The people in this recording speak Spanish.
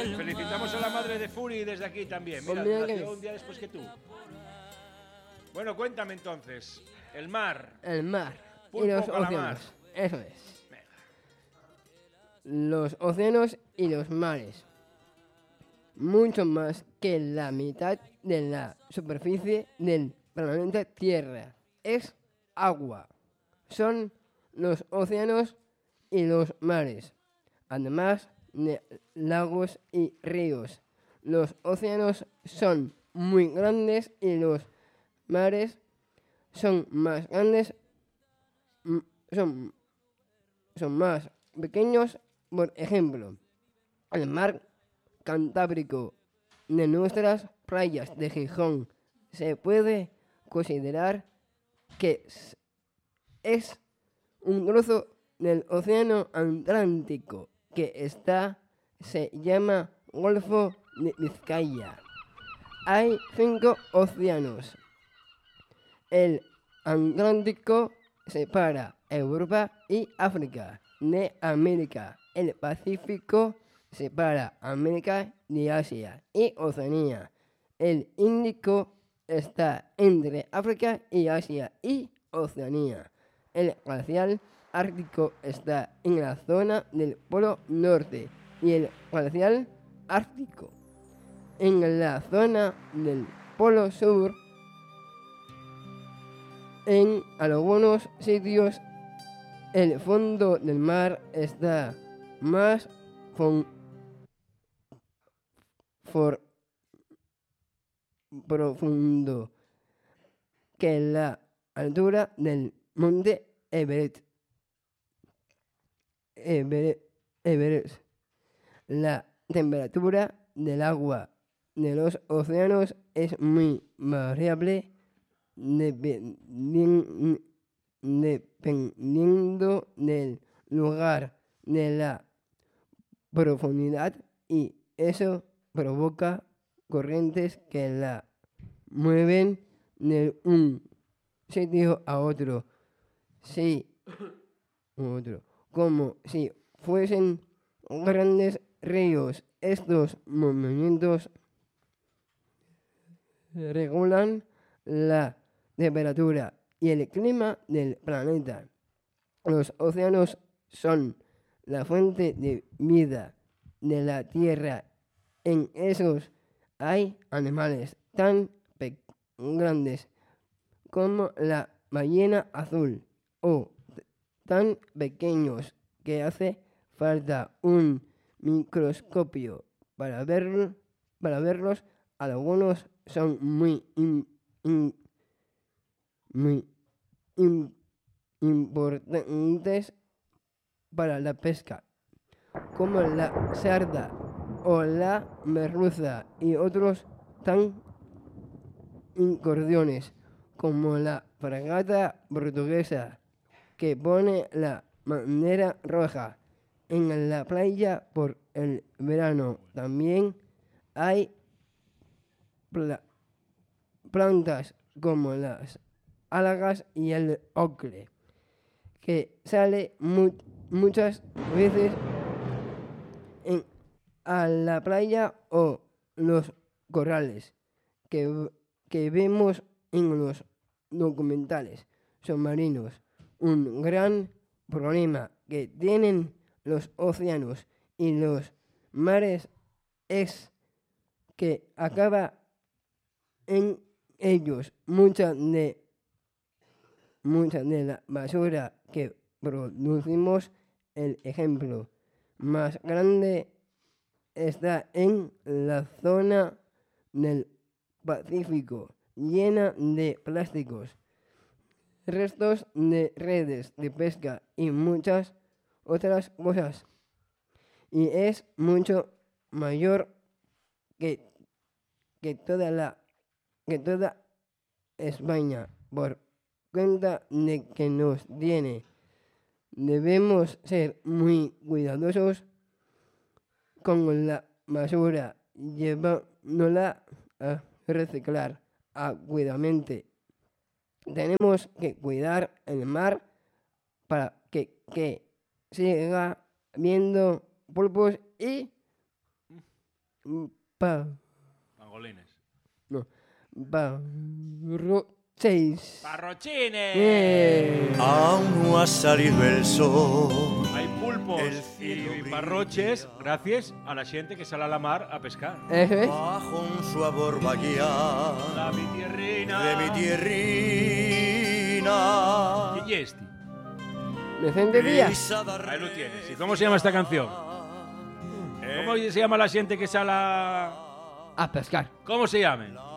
Felicitamos a la madre de Fury desde aquí también. Mira, Pues mira nació que- un día después que tú. Bueno, cuéntame entonces. El mar. El mar y Pulpo los calamar. océanos. Eso es. Los océanos y los mares. Mucho más que la mitad de la superficie del planeta Tierra. Es agua. Son los océanos y los mares. Además de lagos y ríos. Los océanos son muy grandes y los mares son más grandes, mm, son, son más pequeños. Por ejemplo, el mar Cantábrico de nuestras playas de Gijón se puede considerar que es un trozo del océano Atlántico que se llama Golfo de Vizcaya. Hay 5 océanos. El Atlántico separa Europa y África de América. El Pacífico separa América de Asia y Oceanía. El Índico está entre África y Asia y Oceanía. El glaciar ártico está en la zona del Polo Norte y el glaciar ártico en la zona del Polo Sur. En algunos sitios el fondo del mar está más profundo que la altura del monte Everest. La temperatura del agua de los océanos es muy variable dependiendo del lugar, de la profundidad, y eso provoca corrientes que la mueven de un sitio a otro, como si fuesen grandes ríos. Estos movimientos regulan la temperatura y el clima del planeta. Los océanos son la fuente de vida de la Tierra. En esos hay animales tan grandes como la ballena azul o tan pequeños que hace falta un microscopio para verlos. Algunos son muy importantes para la pesca, como la sarda o la merluza, y otros tan incursiones como la fragata portuguesa que pone la bandera roja en la playa por el verano. También hay plantas como las algas y el ocre que sale muchas veces a la playa, o los corales que vemos en los documentales submarinos. Un gran problema que tienen los océanos y los mares es que acaba en ellos mucha de la basura que producimos. El ejemplo más grande está en la zona del Pacífico, llena de plásticos, restos de redes de pesca y muchas otras cosas. Y es mucho mayor que toda España. Por cuenta de que nos tiene, debemos ser muy cuidadosos con la basura, llevándola a reciclar adecuadamente. Tenemos que cuidar el mar para que siga habiendo pulpos y Pangolines. No. Barroches. ¡Parrochines! Aún no ha salido el sol. Hay pulpos y parroches gracias a la gente que sale a la mar a pescar. Eso es. Bajo un suavor vaguear La mi tierrina. de mi tierrina. ¿Quién es este? Vicente Díaz. Ahí lo tienes. ¿Y cómo se llama esta canción? ¿Cómo se llama la gente que sale a... A pescar. ¿Cómo se llama?